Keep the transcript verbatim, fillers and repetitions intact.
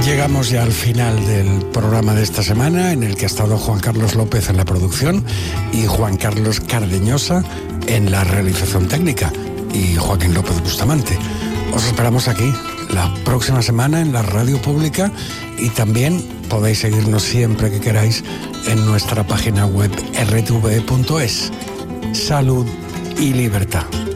Llegamos ya al final del programa de esta semana, en el que ha estado Juan Carlos López en la producción y Juan Carlos Cardeñosa en la realización técnica y Joaquín López Bustamante. Os esperamos aquí la próxima semana en la radio pública y también podéis seguirnos siempre que queráis en nuestra página web erre te ve punto es. Salud y libertad.